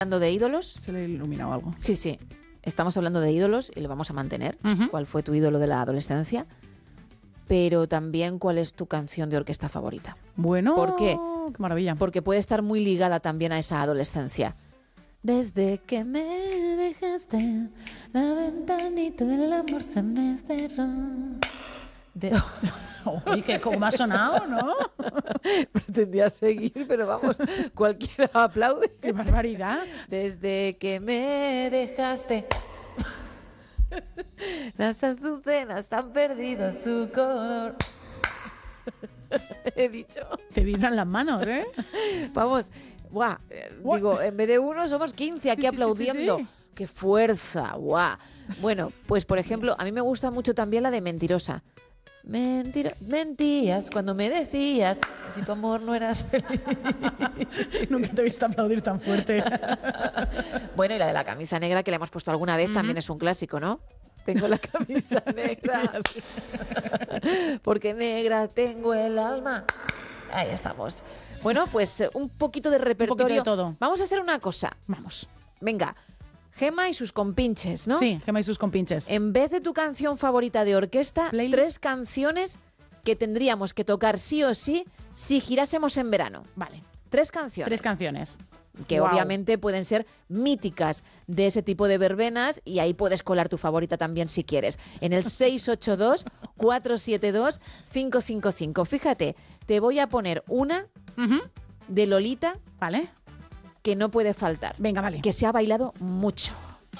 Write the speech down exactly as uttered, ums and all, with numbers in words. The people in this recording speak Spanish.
hablando de ídolos. Se le ha iluminado algo. Sí, sí. Estamos hablando de ídolos y lo vamos a mantener. Uh-huh. ¿Cuál fue tu ídolo de la adolescencia? Pero también, ¿cuál es tu canción de orquesta favorita? Bueno, ¿Por qué? Qué maravilla. Porque puede estar muy ligada también a esa adolescencia. Desde que me dejaste, la ventanita del amor se me cerró. De... Uy, que como me ha sonado, ¿no? Pretendía seguir, pero vamos, cualquiera aplaude. ¡Qué barbaridad! Desde que me dejaste, las azucenas han perdido su color. He dicho. Te vibran las manos, ¿eh? Vamos, guau, What? digo, en vez de uno somos quince aquí Sí, sí, aplaudiendo. sí, sí, sí. ¡Qué fuerza! ¡Guau! Bueno, pues por ejemplo, a mí me gusta mucho también la de Mentirosa. Mentira, mentías cuando me decías que si tu amor no eras feliz. Nunca te he visto aplaudir tan fuerte. Bueno, y la de la camisa negra que le hemos puesto alguna vez, uh-huh, también es un clásico, ¿no? Tengo la camisa negra porque negra tengo el alma. Ahí estamos. Bueno, pues un poquito de repertorio. Un poquito de todo. Vamos a hacer una cosa. Vamos. Venga. Gema y sus compinches, ¿no? Sí, Gema y sus compinches. En vez de tu canción favorita de orquesta, Playlist. Tres canciones que tendríamos que tocar sí o sí si girásemos en verano. Vale. Tres canciones. Tres canciones. Que Wow. obviamente pueden ser míticas de ese tipo de verbenas y ahí puedes colar tu favorita también si quieres. En el seis ocho dos, cuatro siete dos, cinco cinco cinco. Fíjate, te voy a poner una Uh-huh. de Lolita Vale. que no puede faltar. Venga, vale. Que se ha bailado mucho.